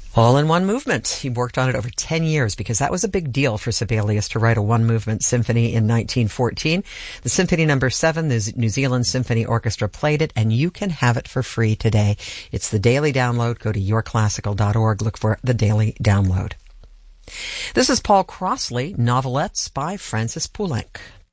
All in one movement. He worked on it over 10 years because that was a big deal for Sibelius to write a one-movement symphony in 1914. The Symphony No. 7, the New Zealand Symphony Orchestra played it, and you can have it for free today. It's the Daily Download. Go to yourclassical.org. Look for the Daily Download. This is Paul Crossley, Novelettes by Francis Poulenc.